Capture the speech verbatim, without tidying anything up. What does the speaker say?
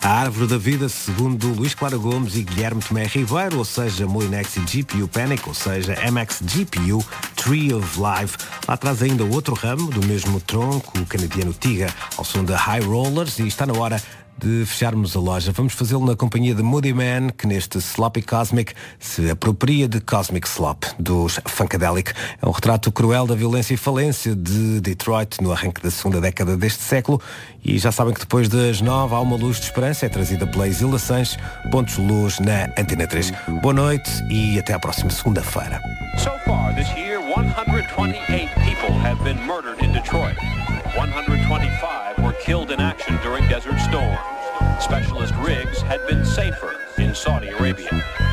A árvore da vida, segundo Luís Clara Gomes e Guilherme Tomé Ribeiro, ou seja, Molinexi G P U Panic, ou seja, M X G P U Tree of Life. Lá atrás ainda outro ramo do mesmo tronco, o canadiano Tiga, ao som de High Rollers, e está na hora de fecharmos a loja. Vamos fazê-lo na companhia de Moody Man, que neste Sloppy Cosmic se apropria de Cosmic Slop, dos Funkadelic. É um retrato cruel da violência e falência de Detroit no arranque da segunda década deste século. E já sabem que depois das nove há uma luz de esperança, é trazida pela Isilda Sanches, pontos de luz na Antena três. Boa noite e até à próxima segunda-feira. So far this year, one hundred twenty-eight people have been murdered in Detroit. one hundred twenty-five were killed in action during Desert Storm. Specialist rigs had been safer in Saudi Arabia.